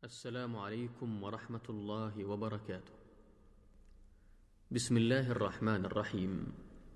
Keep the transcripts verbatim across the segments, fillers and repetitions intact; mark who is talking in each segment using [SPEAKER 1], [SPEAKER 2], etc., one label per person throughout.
[SPEAKER 1] السلام عليكم ورحمة الله وبركاته. بسم الله الرحمن الرحيم.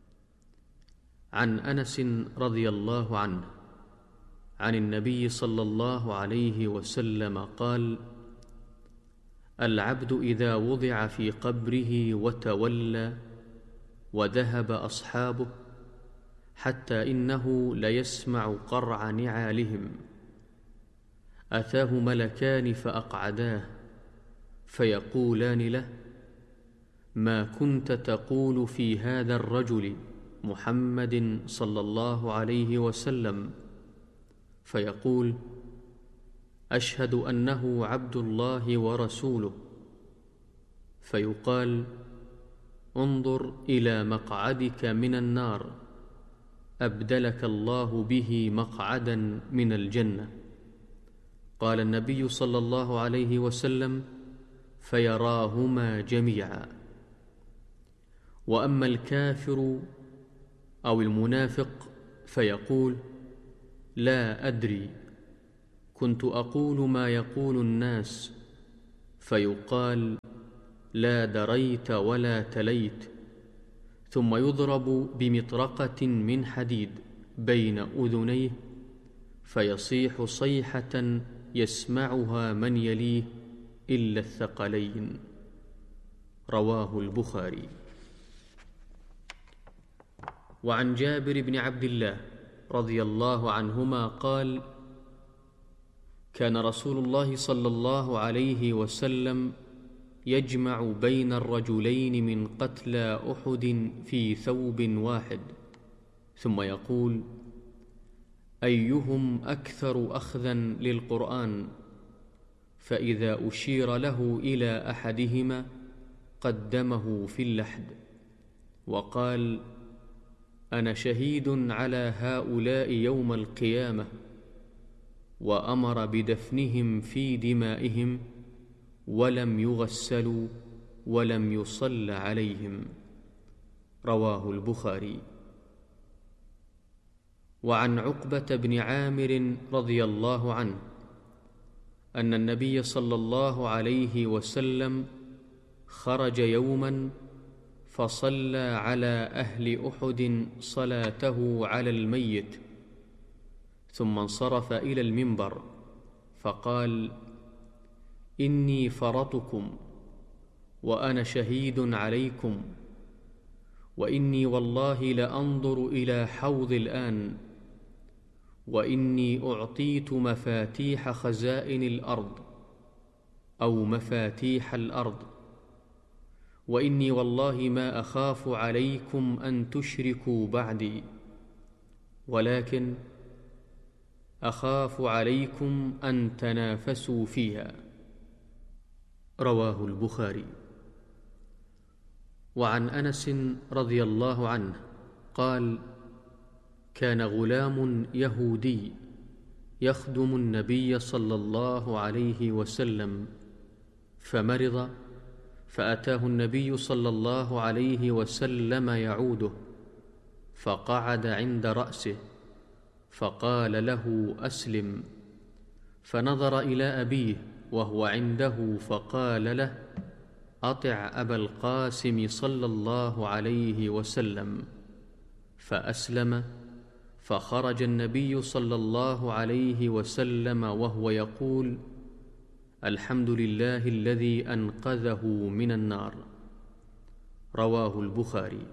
[SPEAKER 1] عن أنس رضي الله عنه عن النبي صلى الله عليه وسلم قال: العبد إذا وضع في قبره وتولى وذهب أصحابه حتى إنه ليسمع قرع نعالهم، أتاه ملكان فأقعداه فيقولان له: ما كنت تقول في هذا الرجل محمد صلى الله عليه وسلم؟ فيقول: أشهد أنه عبد الله ورسوله. فيقال: انظر إلى مقعدك من النار، أبدلك الله به مقعدا من الجنة. قال النبي صلى الله عليه وسلم: فيراهما جميعا. وأما الكافر أو المنافق فيقول: لا أدري، كنت أقول ما يقول الناس. فيقال: لا دريت ولا تليت. ثم يضرب بمطرقة من حديد بين أذنيه فيصيح صيحة يسمعها من يليه إلا الثقلين. رواه البخاري. وعن جابر بن عبد الله رضي الله عنهما قال: كان رسول الله صلى الله عليه وسلم يجمع بين الرجلين من قتلى أحد في ثوب واحد، ثم يقول: أيهم أكثر أخذا للقرآن؟ فإذا أشير له إلى أحدهما قدمه في اللحد وقال: أنا شهيد على هؤلاء يوم القيامة، وأمر بدفنهم في دمائهم ولم يغسلوا ولم يصل عليهم. رواه البخاري. وعن عقبة بن عامر رضي الله عنه أن النبي صلى الله عليه وسلم خرج يوما فصلى على أهل أحد صلاته على الميت، ثم انصرف إلى المنبر فقال: إني فرطكم وأنا شهيد عليكم، وإني والله لأنظر إلى حوض الآن، وإني أعطيت مفاتيح خزائن الأرض أو مفاتيح الأرض، وإني والله ما أخاف عليكم أن تشركوا بعدي، ولكن أخاف عليكم أن تنافسوا فيها. رواه البخاري. وعن أنس رضي الله عنه قال: كان غلام يهودي يخدم النبي صلى الله عليه وسلم فمرض، فأتاه النبي صلى الله عليه وسلم يعوده، فقعد عند رأسه فقال له: أسلم. فنظر إلى أبيه وهو عنده فقال له: أطع أبا القاسم صلى الله عليه وسلم. فأسلم، فخرج النبي صلى الله عليه وسلم وهو يقول: الحمد لله الذي أنقذه من النار. رواه البخاري.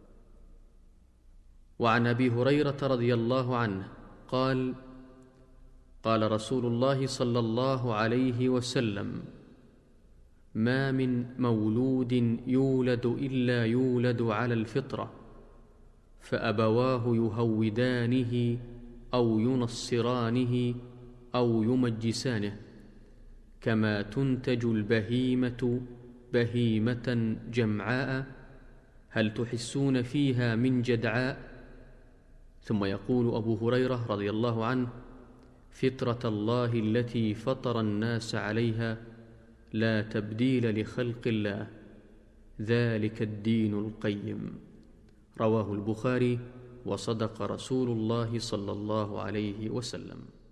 [SPEAKER 1] وعن أبي هريرة رضي الله عنه قال: قال رسول الله صلى الله عليه وسلم: ما من مولود يولد إلا يولد على الفطرة، فأبواه يهودانه أو ينصرانه أو يمجسانه، كما تنتج البهيمة بهيمة جمعاء، هل تحسون فيها من جدعاء؟ ثم يقول أبو هريرة رضي الله عنه: فطرة الله التي فطر الناس عليها، لا تبديل لخلق الله، ذلك الدين القيم. رواه البخاري. وصدق رسول الله صلى الله عليه وسلم.